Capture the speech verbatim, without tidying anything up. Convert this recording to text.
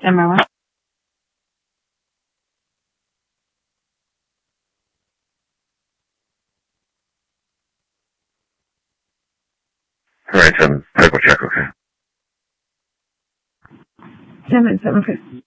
Number one. All right, seven. Medical check, okay. Seven, seven, fifty.